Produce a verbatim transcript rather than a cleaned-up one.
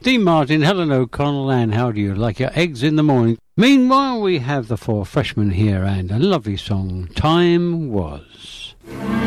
Dean Martin, Helen O'Connell, and how do you like your eggs in the morning? Meanwhile, we have the four freshmen here and a lovely song, Time Was.